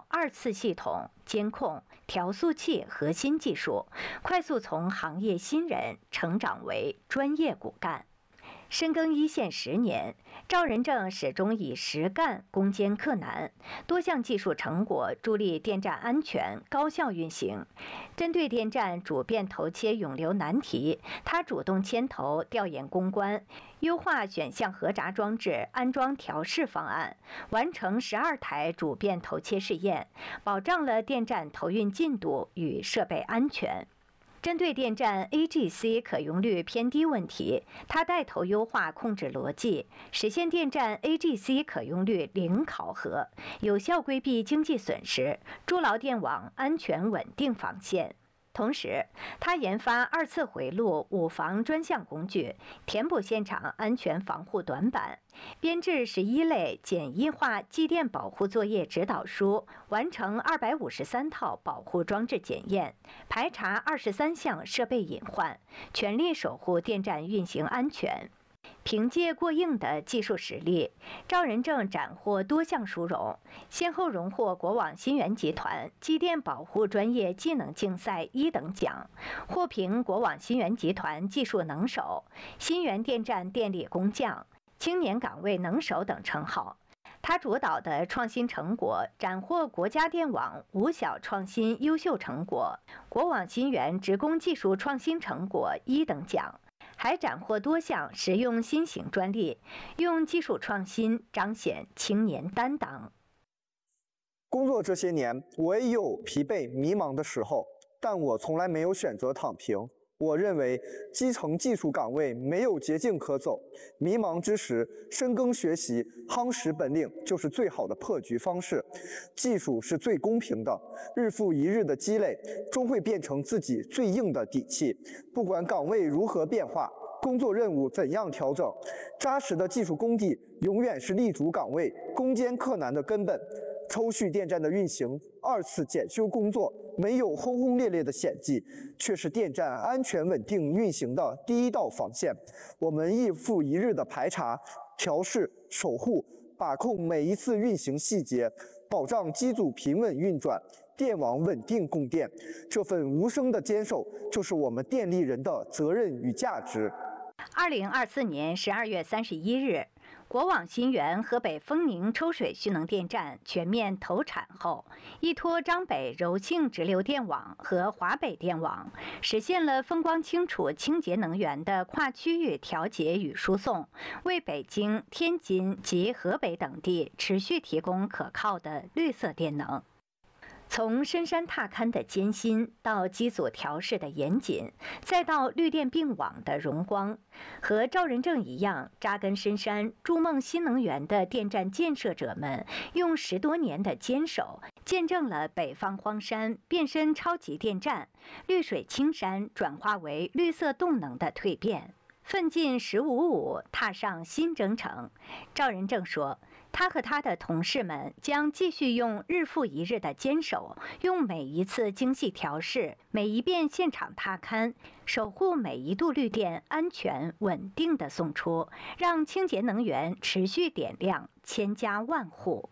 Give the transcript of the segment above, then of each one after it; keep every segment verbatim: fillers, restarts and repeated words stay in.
脑二次系统、监控、调速器核心技术，快速从行业新人成长为专业骨干。深耕一线十年，赵仁正始终以实干攻坚克难，多项技术成果助力电站安全高效运行。针对电站主变头切涌流难题，他主动牵头调研攻关，优化选项核闸装置安装调试方案，完成十二台主变头切试验，保障了电站投运进度与设备安全。针对电站 A G C 可用率偏低问题，他带头优化控制逻辑，实现电站 A G C 可用率零考核，有效规避经济损失，筑牢电网安全稳定防线。同时，他研发二次回路五防专项工具，填补现场安全防护短板，编制十一类简易化机电保护作业指导书，完成二百五十三套保护装置检验，排查二十三项设备隐患，全力守护电站运行安全。凭借过硬的技术实力，赵仁正斩获多项殊荣，先后荣获国网新源集团机电保护专业技能竞赛一等奖，获评国网新源集团技术能手、新源电站电力工匠、青年岗位能手等称号。他主导的创新成果斩获国家电网五小创新优秀成果、国网新源职工技术创新成果一等奖。还斩获多项实用新型专利，用技术创新彰显青年担当。 工作这些年，我也有疲惫迷茫的时候，但我从来没有选择躺平。我认为基层技术岗位没有捷径可走，迷茫之时深耕学习，夯实本领就是最好的破局方式。技术是最公平的，日复一日的积累，终会变成自己最硬的底气。不管岗位如何变化，工作任务怎样调整，扎实的技术功底永远是立足岗位、攻坚克难的根本。抽蓄电站的运行，二次检修工作没有轰轰烈烈的险迹，却是电站安全稳定运行的第一道防线。我们日复一日的排查、调试、守护，把控每一次运行细节，保障机组平稳运转，电网稳定供电。这份无声的坚守，就是我们电力人的责任与价值。 二零二四年十二月三十一日，国网新源河北丰宁抽水蓄能电站全面投产后，依托张北柔性直流电网和华北电网，实现了风光清楚清洁能源的跨区域调节与输送，为北京、天津及河北等地持续提供可靠的绿色电能。从深山踏勘的艰辛，到机组调试的严谨，再到绿电并网的荣光，和赵仁正一样扎根深山、筑梦新能源的电站建设者们，用十多年的坚守，见证了北方荒山变身超级电站、绿水青山转化为绿色动能的蜕变。奋进十五五，踏上新征程。赵仁正说，他和他的同事们将继续用日复一日的坚守，用每一次精细调试、每一遍现场踏勘，守护每一度绿电安全稳定的送出，让清洁能源持续点亮千家万户。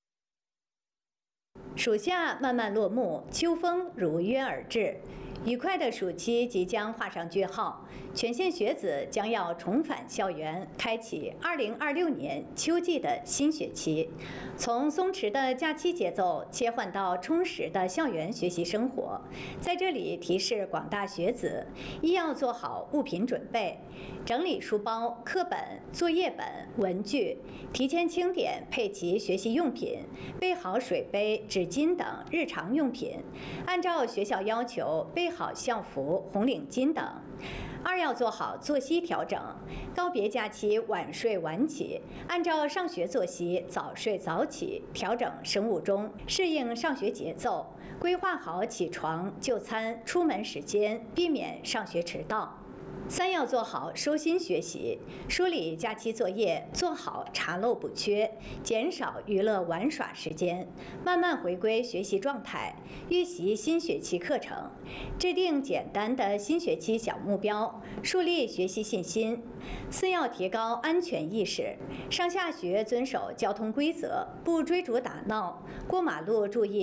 暑夏慢慢落幕，秋风如约而至。愉快的暑期即将画上句号，全县学子将要重返校园，开启二零二六年秋季的新学期。从松弛的假期节奏切换到充实的校园学习生活，在这里提示广大学子：一要做好物品准备，整理书包、课本、作业本、文具，提前清点配齐学习用品，备好水杯、纸巾等日常用品，按照学校要求备好校服、红领巾等。二要做好作息调整，告别假期晚睡晚起，按照上学作息早睡早起，调整生物钟，适应上学节奏，规划好起床、就餐、出门时间，避免上学迟到。三要做好收心学习，梳理假期作业，做好查漏补缺，减少娱乐玩耍时间，慢慢回归学习状态，预习新学期课程，制定简单的新学期小目标，树立学习信心。四要提高安全意识，上下学遵守交通规则，不追逐打闹，过马路注意